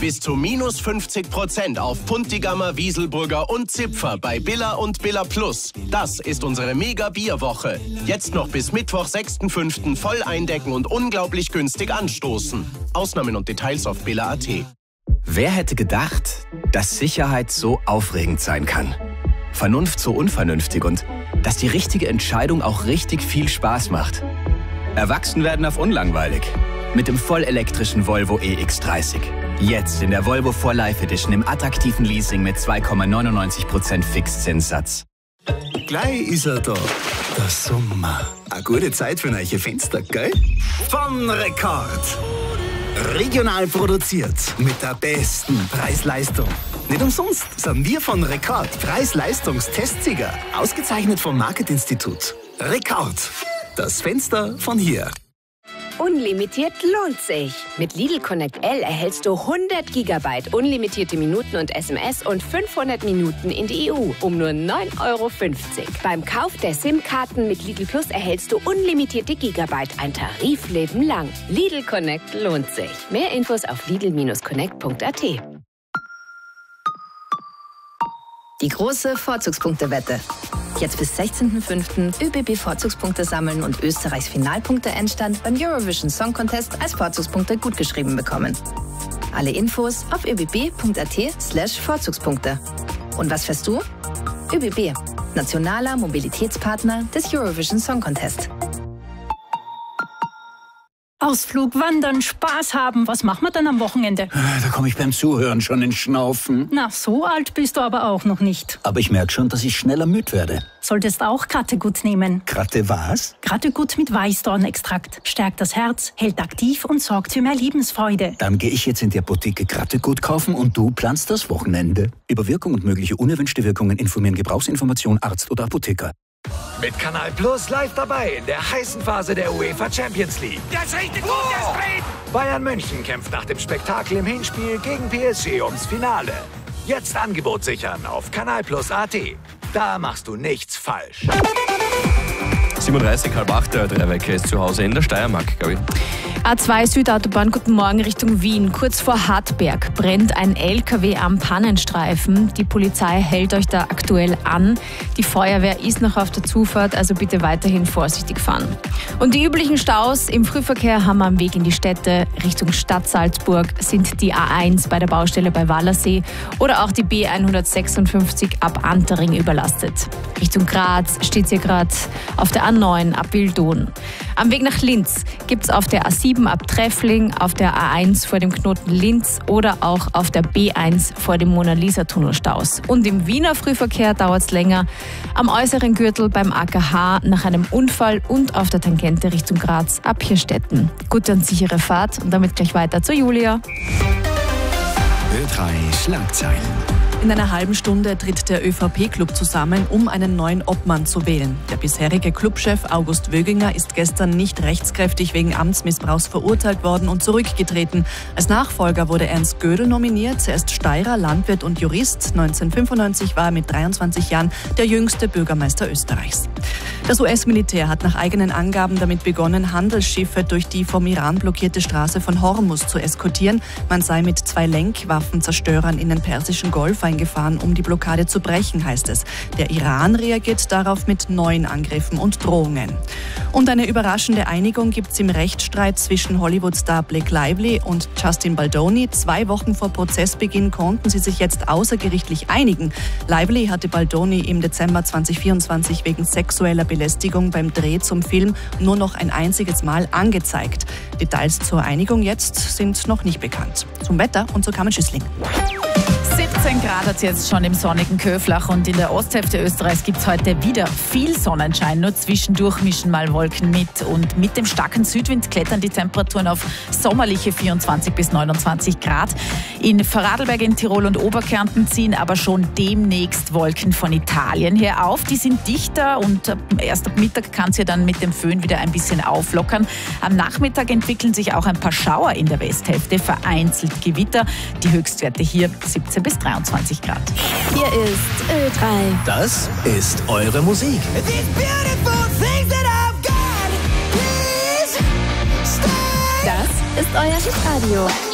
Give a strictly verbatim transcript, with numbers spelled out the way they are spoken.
Bis zu minus fünfzig Prozent auf Puntigammer, Wieselburger und Zipfer bei Billa und Billa Plus. Das ist unsere Mega-Bierwoche. Jetzt noch bis Mittwoch, sechsten fünften voll eindecken und unglaublich günstig anstoßen. Ausnahmen und Details auf billa punkt at. Wer hätte gedacht, dass Sicherheit so aufregend sein kann? Vernunft so unvernünftig und dass die richtige Entscheidung auch richtig viel Spaß macht. Erwachsen werden auf unlangweilig. Mit dem vollelektrischen Volvo E X dreißig. Jetzt in der Volvo vier Life Edition im attraktiven Leasing mit zwei Komma neunundneunzig Prozent Fixzinssatz. Gleich ist er da, der Sommer. Eine gute Zeit für neue Fenster, gell? Von Rekord. Regional produziert mit der besten Preis-Leistung. Nicht umsonst sind wir von Rekord Preis-Leistungstestsieger. Ausgezeichnet vom Marketinstitut. Rekord. Das Fenster von hier. Unlimitiert lohnt sich. Mit Lidl Connect L erhältst du hundert Gigabyte unlimitierte Minuten und S M S und fünfhundert Minuten in die E U um nur neun Euro fünfzig. Beim Kauf der SIM-Karten mit Lidl Plus erhältst du unlimitierte Gigabyte, ein Tarifleben lang. Lidl Connect lohnt sich. Mehr Infos auf lidl Bindestrich connect punkt at. Die große Vorzugspunktewette. Jetzt bis sechzehnten fünften ÖBB-Vorzugspunkte sammeln und Österreichs Finalpunkte-Endstand beim Eurovision Song Contest als Vorzugspunkte gutgeschrieben bekommen. Alle Infos auf öbb punkt at slash Vorzugspunkte. Und was fährst du? ÖBB, nationaler Mobilitätspartner des Eurovision Song Contest. Ausflug, Wandern, Spaß haben. Was machen wir dann am Wochenende? Da komme ich beim Zuhören schon ins Schnaufen. Na, so alt bist du aber auch noch nicht. Aber ich merke schon, dass ich schneller müde werde. Solltest auch Krattegut nehmen. Kratte was? Krattegut mit Weißdornextrakt. Stärkt das Herz, hält aktiv und sorgt für mehr Lebensfreude. Dann gehe ich jetzt in die Apotheke Krattegut kaufen und du planst das Wochenende. Über Wirkung und mögliche unerwünschte Wirkungen informieren Gebrauchsinformation Arzt oder Apotheker. Mit Kanal Plus live dabei in der heißen Phase der UEFA Champions League. Das ist richtig gut, das dreht! Bayern München kämpft nach dem Spektakel im Hinspiel gegen P S G ums Finale. Jetzt Angebot sichern auf kanal plus punkt at. Da machst du nichts falsch. siebenunddreißig, halb acht, der Drehwecker ist zu Hause in der Steiermark, glaube ich. A zwei Südautobahn, guten Morgen Richtung Wien. Kurz vor Hartberg brennt ein L K W am Pannenstreifen. Die Polizei hält euch da aktuell an. Die Feuerwehr ist noch auf der Zufahrt, also bitte weiterhin vorsichtig fahren. Und die üblichen Staus im Frühverkehr haben wir am Weg in die Städte. Richtung Stadt Salzburg sind die A eins bei der Baustelle bei Wallersee oder auch die B hundertsechsundfünfzig ab Antering überlastet. Richtung Graz steht sie gerade auf der A neun ab Wildon. Am Weg nach Linz gibt es auf der A sieben ab Treffling, auf der A eins vor dem Knoten Linz oder auch auf der B eins vor dem Mona-Lisa-Tunnel Staus. Und im Wiener Frühverkehr dauert es länger am äußeren Gürtel beim A K H nach einem Unfall und auf der Tangente Richtung Graz ab Hirstetten. Gute und sichere Fahrt und damit gleich weiter zu Julia. Ö drei Schlagzeilen. In einer halben Stunde tritt der ÖVP-Club zusammen, um einen neuen Obmann zu wählen. Der bisherige Clubchef August Wöginger ist gestern nicht rechtskräftig wegen Amtsmissbrauchs verurteilt worden und zurückgetreten. Als Nachfolger wurde Ernst Gödel nominiert. Er ist Steirer, Landwirt und Jurist. neunzehnhundertfünfundneunzig war er mit dreiundzwanzig Jahren der jüngste Bürgermeister Österreichs. Das U S-Militär hat nach eigenen Angaben damit begonnen, Handelsschiffe durch die vom Iran blockierte Straße von Hormuz zu eskortieren. Man sei mit zwei Lenkwaffenzerstörern in den Persischen Golf eingefahren, um die Blockade zu brechen, heißt es. Der Iran reagiert darauf mit neuen Angriffen und Drohungen. Und eine überraschende Einigung gibt es im Rechtsstreit zwischen Hollywood-Star Blake Lively und Justin Baldoni. Zwei Wochen vor Prozessbeginn konnten sie sich jetzt außergerichtlich einigen. Lively hatte Baldoni im Dezember zweitausendvierundzwanzig wegen sexueller Belästigung beim Dreh zum Film nur noch ein einziges Mal angezeigt. Details zur Einigung jetzt sind noch nicht bekannt. Zum Wetter und zur Carmen Schüssling. siebzehn Grad hat es jetzt schon im sonnigen Köflach und in der Osthälfte Österreichs gibt es heute wieder viel Sonnenschein. Nur zwischendurch mischen mal Wolken mit und mit dem starken Südwind klettern die Temperaturen auf sommerliche vierundzwanzig bis neunundzwanzig Grad. In Vorarlberg in Tirol und Oberkärnten ziehen aber schon demnächst Wolken von Italien her auf. Die sind dichter und erst ab Mittag kann es ja dann mit dem Föhn wieder ein bisschen auflockern. Am Nachmittag entwickeln sich auch ein paar Schauer in der Westhälfte, vereinzelt Gewitter. Die Höchstwerte hier siebzehn bis dreiundzwanzig Grad. Hier ist Ö drei. Das ist eure Musik. Das ist euer Hitradio.